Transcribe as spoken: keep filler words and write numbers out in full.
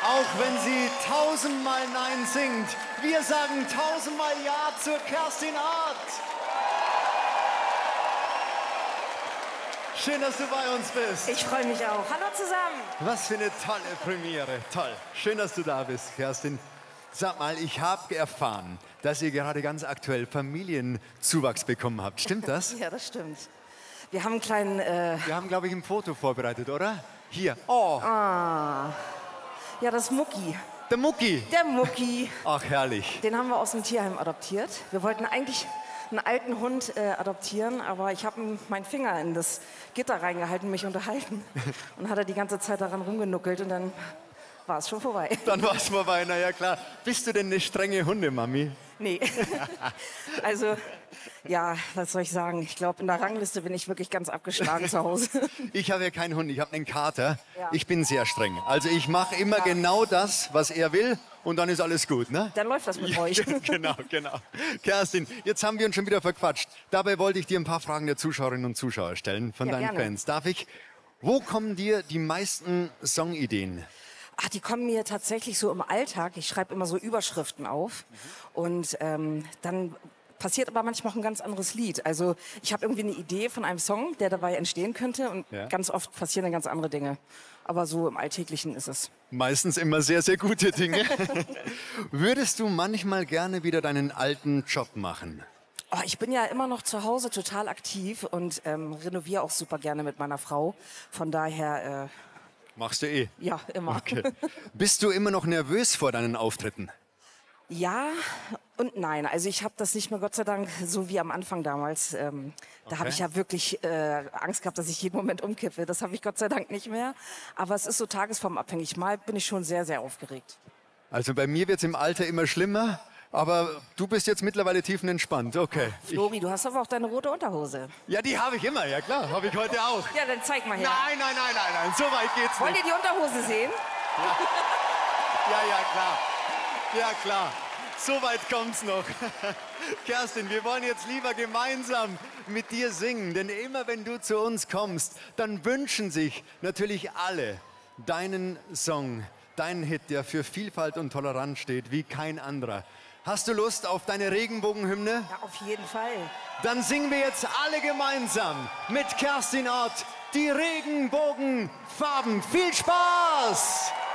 Auch wenn sie tausendmal Nein singt, wir sagen tausendmal Ja zur Kerstin Art. Schön, dass du bei uns bist. Ich freue mich auch. Hallo zusammen. Was für eine tolle Premiere. Toll. Schön, dass du da bist, Kerstin. Sag mal, ich habe erfahren, dass ihr gerade ganz aktuell Familienzuwachs bekommen habt. Stimmt das? Ja, das stimmt. Wir haben einen kleinen... Äh Wir haben, glaube ich, ein Foto vorbereitet, oder? Hier. Oh. Ah. Ja, das ist Mucki. Der Mucki. Der Mucki. Ach, herrlich. Den haben wir aus dem Tierheim adoptiert. Wir wollten eigentlich einen alten Hund äh, adoptieren, aber ich habe meinen Finger in das Gitter reingehalten, mich unterhalten. Und hat er die ganze Zeit daran rumgenuckelt und dann war es schon vorbei. Dann war es vorbei, na ja klar. Bist du denn eine strenge Hundemami? Nee. Also, ja, was soll ich sagen? Ich glaube, in der Rangliste bin ich wirklich ganz abgeschlagen zu Hause. Ich habe ja keinen Hund, ich habe einen Kater. Ja. Ich bin sehr streng. Also ich mache immer Ja. genau das, was er will und dann ist alles gut, ne? Dann läuft das mit euch. Genau, genau. Kerstin, jetzt haben wir uns schon wieder verquatscht. Dabei wollte ich dir ein paar Fragen der Zuschauerinnen und Zuschauer stellen, von Ja, deinen gerne. Fans. Darf ich? Wo kommen dir die meisten Songideen? Ach, die kommen mir tatsächlich so im Alltag. Ich schreibe immer so Überschriften auf. Und ähm, dann passiert aber manchmal auch ein ganz anderes Lied. Also ich habe irgendwie eine Idee von einem Song, der dabei entstehen könnte. Und Ja. ganz oft passieren dann ganz andere Dinge. Aber so im Alltäglichen ist es. Meistens immer sehr, sehr gute Dinge. Würdest du manchmal gerne wieder deinen alten Job machen? Oh, ich bin ja immer noch zu Hause total aktiv und ähm, renoviere auch super gerne mit meiner Frau. Von daher, äh, Machst du eh. ja, immer. Okay. Bist du immer noch nervös vor deinen Auftritten? Ja und nein. Also ich habe das nicht mehr, Gott sei Dank, so wie am Anfang damals. Ähm, da Okay. habe ich ja wirklich äh, Angst gehabt, dass ich jeden Moment umkippe. Das habe ich Gott sei Dank nicht mehr. Aber es ist so tagesformabhängig. Mal bin ich schon sehr, sehr aufgeregt. Also bei mir wird es im Alter immer schlimmer, aber du bist jetzt mittlerweile tiefenentspannt. Okay. Ich, Flori, du hast aber auch deine rote Unterhose. ja, die habe ich immer, ja klar, habe ich heute auch. Ja, dann zeig mal her. Nein, nein, nein, nein, nein, so weit geht's Wollt nicht. ihr die Unterhose sehen? Ja, ja, klar. Ja, klar. So weit kommt's noch. Kerstin, wir wollen jetzt lieber gemeinsam mit dir singen, denn immer wenn du zu uns kommst, dann wünschen sich natürlich alle deinen Song, deinen Hit, der für Vielfalt und Toleranz steht, wie kein anderer. Hast du Lust auf deine Regenbogenhymne? Ja, auf jeden Fall. Dann singen wir jetzt alle gemeinsam mit Kerstin Art die Regenbogenfarben. Viel Spaß!